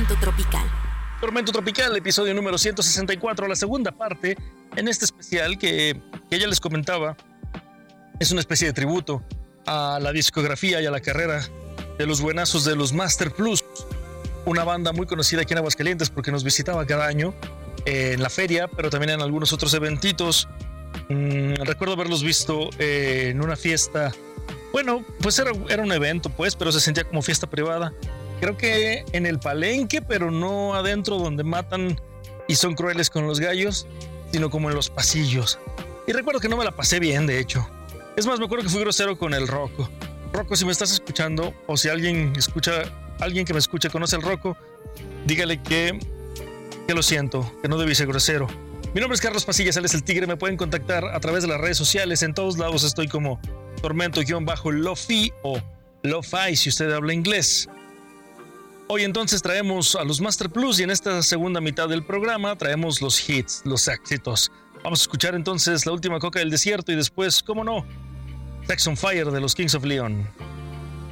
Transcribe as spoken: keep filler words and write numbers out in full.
Tormento Tropical. Tormento Tropical, episodio número ciento sesenta y cuatro, la segunda parte en este especial que, que ya les comentaba. Es una especie de tributo a la discografía y a la carrera de los buenazos de los Master Plus, una banda muy conocida aquí en Aguascalientes porque nos visitaba cada año en la feria, pero también en algunos otros eventitos. Mm, recuerdo haberlos visto eh, en una fiesta. Bueno, pues era, era un evento, pues, pero se sentía como fiesta privada. Creo que en el Palenque, pero no adentro donde matan y son crueles con los gallos, sino como en los pasillos. Y recuerdo que no me la pasé bien, de hecho. Es más, me acuerdo que fui grosero con el Rocco. Rocco, si me estás escuchando, o si alguien escucha, alguien que me escuche conoce al Rocco, dígale que, que lo siento, que no debí ser grosero. Mi nombre es Carlos Pasillas, él es el Tigre. Me pueden contactar a través de las redes sociales. En todos lados estoy como Tormento-Lofi o Lo-Fi si usted habla inglés. Hoy entonces traemos a los Master Plus y en esta segunda mitad del programa traemos los hits, los éxitos. Vamos a escuchar entonces La Última Coca del Desierto y después, cómo no, Sex on Fire de los Kings of Leon.